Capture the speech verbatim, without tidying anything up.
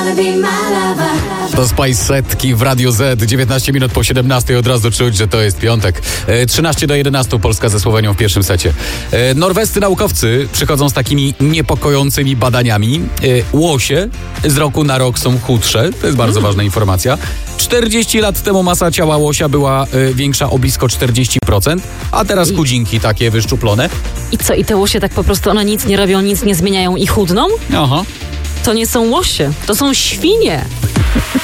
To Spice Setki w Radiu Z, dziewiętnaście minut po siedemnastej, od razu czuć, że to jest piątek. trzynaście do jedenastu, Polska ze Słowenią w pierwszym secie. Norwescy naukowcy przychodzą z takimi niepokojącymi badaniami. Łosie z roku na rok są chudsze, to jest bardzo ważna informacja. czterdzieści lat temu masa ciała łosia była większa o blisko czterdzieści procent, a teraz chudzinki takie wyszczuplone. I co, i te łosie tak po prostu one nic nie robią, nic nie zmieniają i chudną? Aha. To nie są łosie, to są świnie.